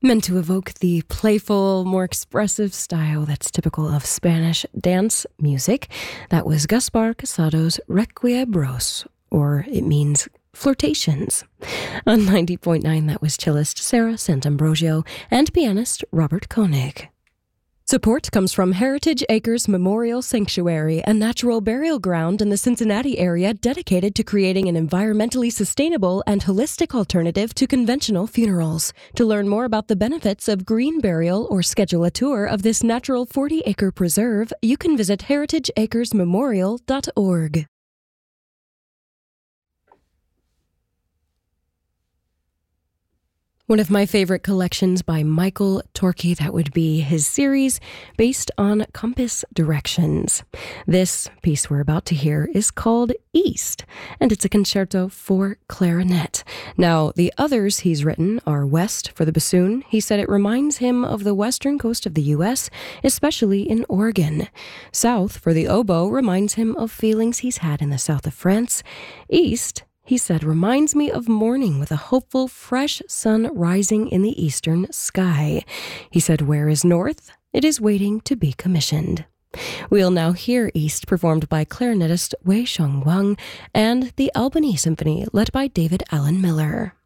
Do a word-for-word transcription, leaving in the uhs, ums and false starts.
Meant to evoke the playful, more expressive style that's typical of Spanish dance music. That was Gaspar Casado's Requiebros, or it means flirtations. On ninety point nine, that was cellist Sarah Sant'Ambrogio and pianist Robert Koenig. Support comes from Heritage Acres Memorial Sanctuary, a natural burial ground in the Cincinnati area dedicated to creating an environmentally sustainable and holistic alternative to conventional funerals. To learn more about the benefits of green burial or schedule a tour of this natural forty-acre preserve, you can visit heritage acres memorial dot org. One of my favorite collections by Michael Torkey, that would be his series based on compass directions. This piece we're about to hear is called East, and it's a concerto for clarinet. Now, the others he's written are West for the bassoon. He said it reminds him of the western coast of the U S, especially in Oregon. South for the oboe reminds him of feelings he's had in the south of France. East, he said, reminds me of morning with a hopeful, fresh sun rising in the eastern sky. He said, where is North? It is waiting to be commissioned. We'll now hear East performed by clarinetist Wei Xiong Wang and the Albany Symphony led by David Allen Miller.